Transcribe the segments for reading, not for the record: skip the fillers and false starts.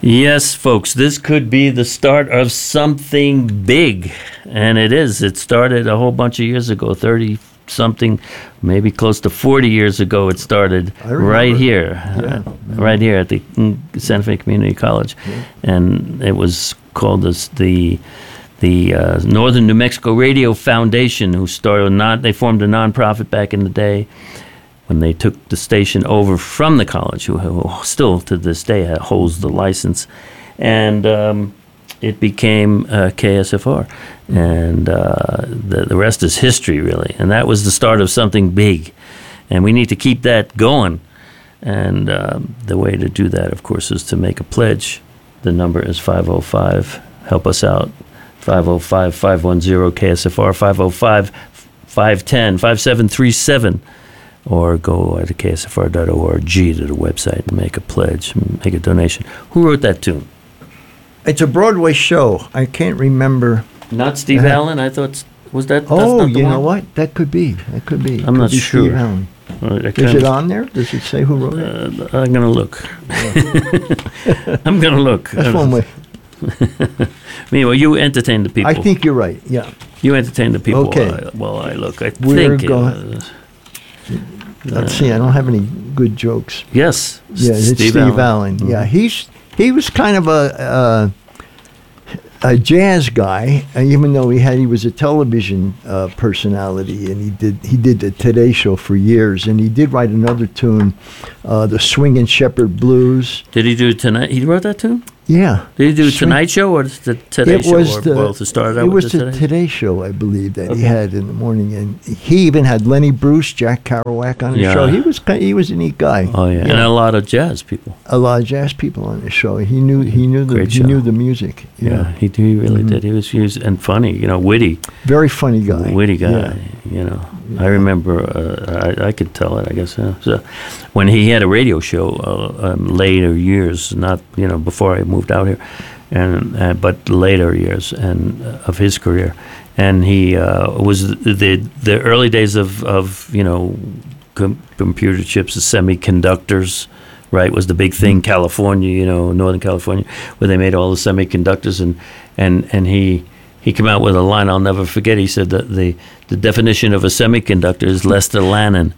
Yes, folks, this could be the start of something big, and it is. It started a whole bunch of years ago, 30-something, maybe close to 40 years ago it started right here, right here at the Santa Fe Community College. Yeah. And it was called the Northern New Mexico Radio Foundation, who they formed a nonprofit back in the day when they took the station over from the college, who still to this day holds the license, and it became KSFR, and the rest is history, really. And that was the start of something big, and we need to keep that going. And the way to do that, of course, is to make a pledge. The number is 505. Help us out. 505-510-KSFR, 505-510-5737. Or go to ksfr.org to the website and make a pledge, make a donation. Who wrote that tune? It's a Broadway show. I can't remember. Not Steve Allen? I thought, was that? Oh, you know what? That could be. I'm not sure. Steve Allen. Is it on there? Does it say who wrote it? I'm going to look. I'm going to look. That's one way. Meanwhile, you entertain the people. I think you're right, yeah. You entertain the people while I look. We're going. Let's see. I don't have any good jokes. Yes. Yeah, it's Steve Allen. Mm-hmm. Yeah, he was kind of a jazz guy, even though he was a television personality, and he did the Today Show for years, and he did write another tune, the Swingin' Shepherd Blues. Did he do Tonight? He wrote that tune? Yeah. Did he do Tonight Show or the Today Show? Both to start out it was the Today Show, I believe, that he had in the morning, and he even had Lenny Bruce, Jack Kerouac on his show. He was a neat guy. Oh yeah, and a lot of jazz people. A lot of jazz people on his show. He knew the music. Yeah, he really did. He was and funny, witty. Very funny guy. Witty guy. Yeah. I remember. I could tell it, I guess. So when he had a radio show later years, not before I moved out here, but later years of his career, and he was the early days of computer chips, the semiconductors. Right, was the big thing. California, Northern California, where they made all the semiconductors, and he came out with a line I'll never forget. He said that the definition of a semiconductor is Lester Lannon.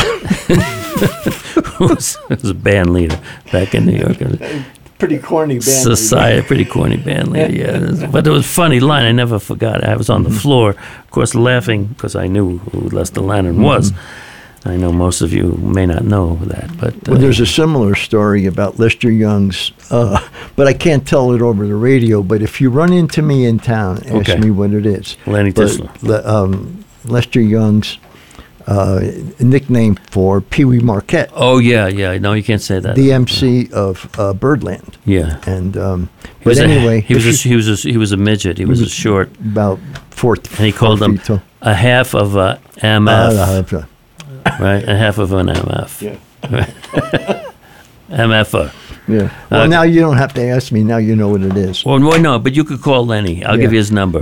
who was a band leader back in New York. Pretty corny band leader. Pretty corny band leader, yeah. But it was a funny line. I never forgot it. I was on the floor, of course, laughing because I knew who Lester Lannon was. I know most of you may not know that, but there's a similar story about Lester Young's, but I can't tell it over the radio. But if you run into me in town, ask me what it is. Lenny Tisler. Lester Young's nickname for Pee Wee Marquette. Oh yeah. No, you can't say that. The MC of Birdland. Yeah. And but anyway, he was a midget. He was a short, about 4 feet. And he called him a half of a MF. Right, a half of an MF. Yeah. MFer. Yeah. Well, now you don't have to ask me. Now you know what it is. Well, no, but you could call Lenny. I'll give you his number.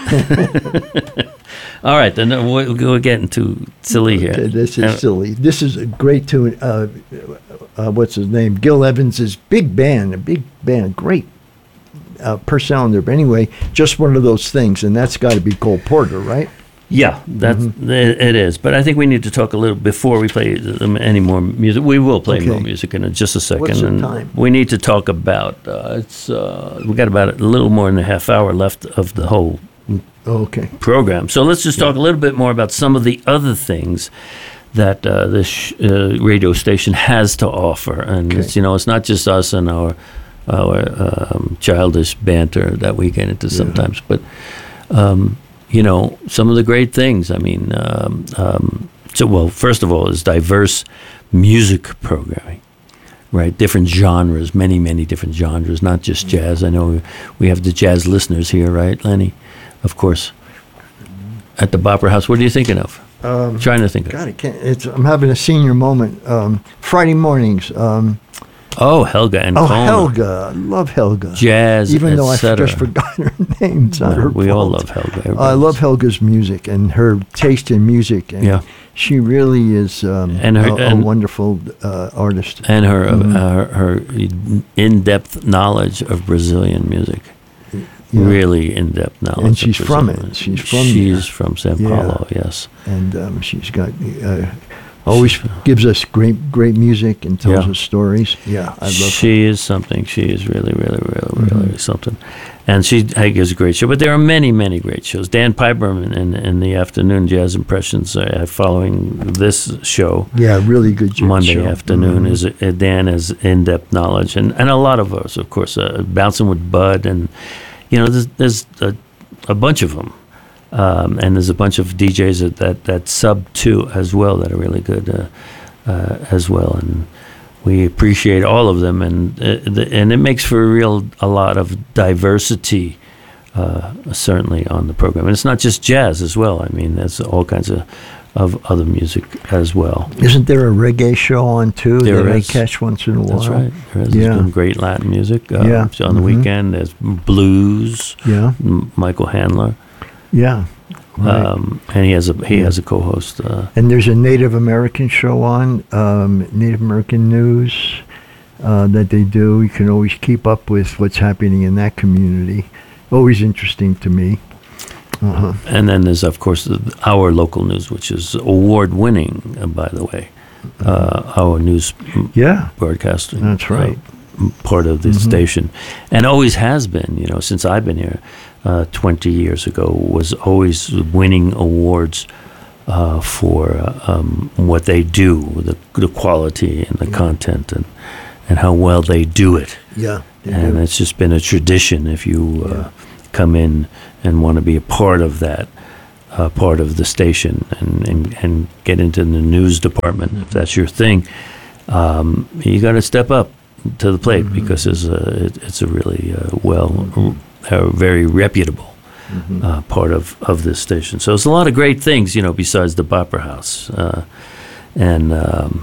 All right, then we're getting too silly here. Okay, this is silly. This is a great tune. What's his name? Gil Evans's big band, great personnel in there. But anyway, just one of those things, and that's got to be Cole Porter, right? Yeah, it is. But I think we need to talk a little before we play any more music. We will play more music in just a second. What's the time? We need to talk about. We got about a little more than a half hour left of the whole program. So let's just talk a little bit more about some of the other things that this radio station has to offer, and it's not just us and our childish banter that we get into sometimes, but. Some of the great things. I mean, first of all, is diverse music programming, right? Different genres, many, many different genres, not just jazz. I know we have the jazz listeners here, right, Lenny? Of course. At the Opera House. What are you thinking of? Trying to think of. God, I'm having a senior moment. Friday mornings, Oh, Helga and Oh, Kona. Helga. I love Helga. Jazz, Even though I've etc. just forgotten her name. It's not No, her we all fault. love Helga. I Everybody love does. Helga's music and her taste in music. And Yeah. she really is And her- a and- wonderful artist. And her Mm-hmm. her in-depth knowledge of Brazilian music. Yeah. Really in-depth knowledge. And of she's from Brazilian it. music. She's from She's there. from Sao Yeah. Paulo, yes. And she's got always gives us great music and tells Yeah. us stories. Yeah, I love her. She is something. She is really, really, really something. And she gives a great show. But there are many, many great shows. Dan Piper in the afternoon, Jazz Impressions, following this show. Yeah, really good job. Monday afternoon is Dan has in-depth knowledge, and a lot of us, of course, Bouncing with Bud, and there's a bunch of them, and there's a bunch of DJs that sub to as well that are really good as well, and we appreciate all of them, and it makes for a lot of diversity. Certainly on the program, and it's not just jazz as well. I mean, there's all kinds of other music as well. Isn't there a reggae show on too There that I is. catch once in a while? That's right. There is. Yeah. There's been great Latin music. Yeah. On the weekend, there's blues. Yeah, Michael Handler, yeah. Right. and he has a co-host. And there's a Native American show on, Native American news that they do. You can always keep up with what's happening in that community. Always interesting to me. Uh-huh. And then there's, of course, our local news, which is award-winning, by the way. Our news Yeah, broadcasting. that's right. Part of the station, and always has been. Since I've been here, 20 years ago, was always winning awards for what they do, the quality and the content, and how well they do it. Yeah. they And do. it's just been a tradition. If you come in and want to be a part of that, part of the station, and get into the news department, if that's your thing, you got to step up to the plate because it's a really very reputable part of this station. So it's a lot of great things, besides the Opera House, and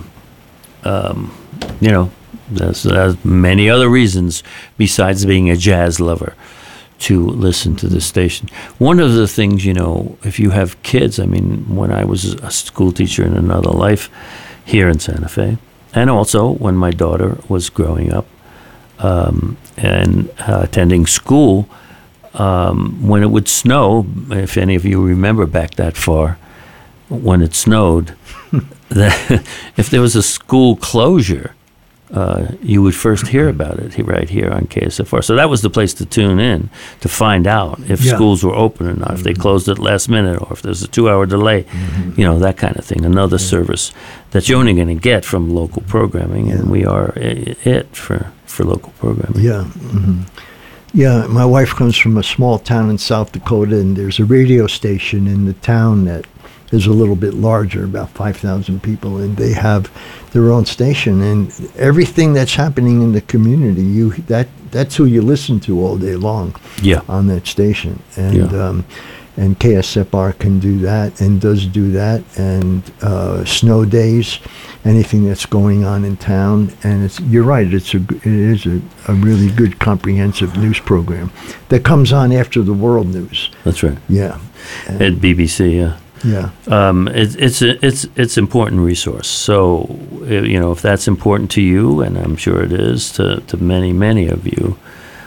there's many other reasons besides being a jazz lover to listen to this station. One of the things, if you have kids, I mean, when I was a school teacher in another life here in Santa Fe, and also when my daughter was growing up and attending school, when it would snow, if any of you remember back that far, when it snowed, that if there was a school closure, you would first hear about it right here on KSFR. So that was the place to tune in to find out if schools were open or not, if they closed at last minute, or if there's a 2-hour delay, that kind of thing. Another service that you're only going to get from local programming, and we are it for local programming. Yeah. Yeah, my wife comes from a small town in South Dakota, and there's a radio station in the town that is a little bit larger, about 5,000 people, and they have their own station. And everything that's happening in the community, that's who you listen to all day long on that station. And and KSFR can do that and does do that. And snow days, anything that's going on in town. And you're right, it is a really good comprehensive news program that comes on after the world news. That's right. Yeah. At BBC, yeah. Yeah. It's important resource. So if that's important to you, and I'm sure it is to many of you,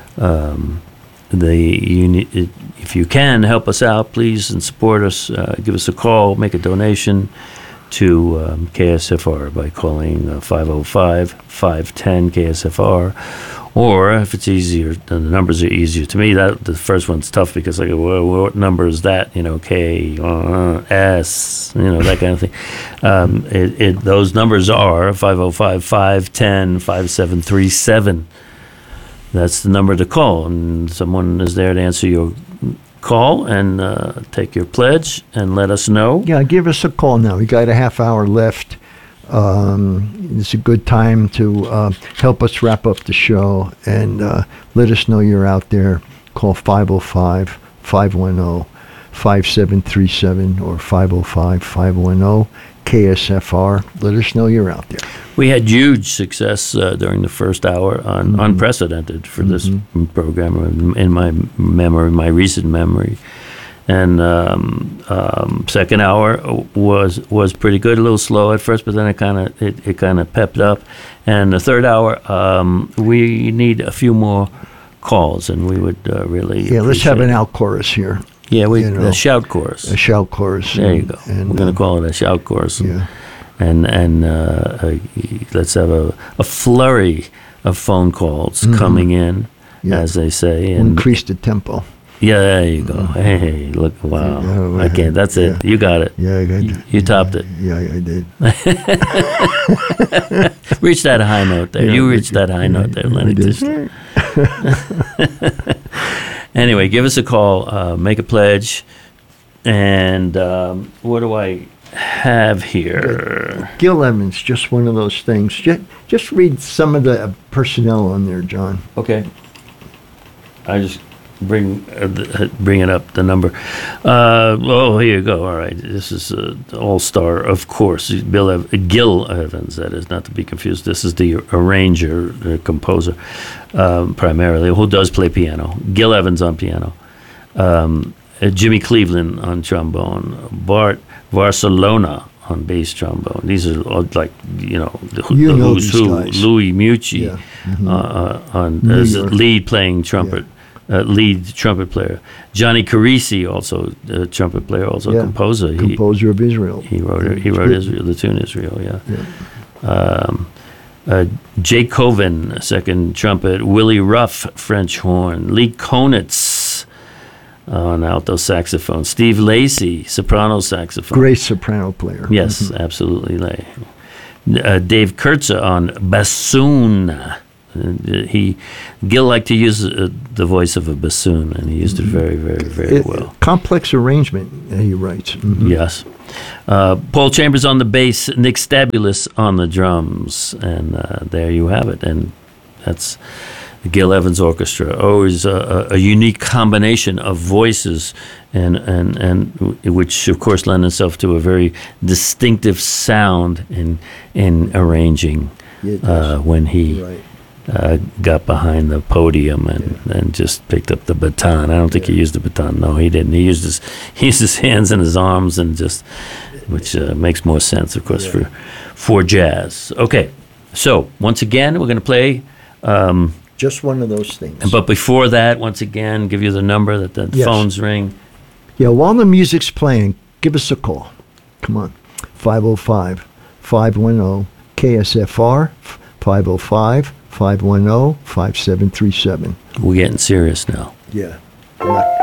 if you can help us out, please, and support us, give us a call, make a donation to KSFR by calling 505-510-KSFR. Or if it's easier, the numbers are easier. To me, the first one's tough because I go, well, what number is that? K, S, that kind of thing. Those numbers are 505-510-5737. That's the number to call, and someone is there to answer your call and take your pledge and let us know. Yeah, give us a call now. We got a half hour left. It's a good time to help us wrap up the show, and let us know you're out there. Call 505-510-5737 or 505-510 KSFR. Let us know you're out there. We had huge success during the first hour, unprecedented for this program in my memory, my recent memory. And second hour was pretty good, a little slow at first, but then it kind of pepped up. And the third hour, we need a few more calls, and we would really let's have an appreciate it. out chorus here. Yeah, a shout chorus. A shout chorus. There you go. And, We're going to call it a shout chorus. Yeah. And let's have a flurry of phone calls coming in, Yeah. as they say. We'll And increase the tempo. yeah, there you go. Hey, look, wow. Yeah, I can't. That's it. yeah. You got it. Yeah, I got You topped it. Yeah, I did. Reach that high note there. Yeah, You reached that high note there, Lenny. I did. Tisdale. Anyway, give us a call. Make a pledge. And what do I have here? Gil Evans, just one of those things. Just read some of the personnel on there, John. Okay. I just bring it up, the number. Oh, here you go. All right. This is all-star, of course. Gil Evans, that is, not to be confused. This is the arranger, the composer, primarily, who does play piano. Gil Evans on piano. Jimmy Cleveland on trombone. Bart Barcelona on bass trombone. These are all like, the who's these who. guys. Louis Mucci Yeah. Mhm. On New as York. lead playing trumpet. Lead trumpet player. Johnny Carisi, also trumpet player, also Yeah. composer. Composer of Israel. He wrote It's Israel, good. the tune Israel, yeah. Yeah. Jay Coven, second trumpet. Willie Ruff, French horn. Lee Konitz on alto saxophone. Steve Lacey, soprano saxophone. Great soprano player. Yes, absolutely. Dave Kurtza on bassoon. Gil liked to use the voice of a bassoon, and he used it very, very, very well. Complex arrangement, he writes. Mhm. Yes. Paul Chambers on the bass, Nick Stabulus on the drums, and there you have it. And that's the Gil Evans Orchestra. Always a unique combination of voices, and which of course lend itself to a very distinctive sound in arranging Yeah, it does. when he. Right. Got behind the podium and just picked up the baton. I don't think he used the baton. No, he didn't. He used his hands and his arms, and just, which makes more sense, of course, for jazz. Okay, so once again, we're going to play. Just one of those things. But before that, once again, give you the number that the Yes. phones ring. Yeah, while the music's playing, give us a call. Come on. 505-510-KSFR, 505-510-5737. We're getting serious now. Yeah.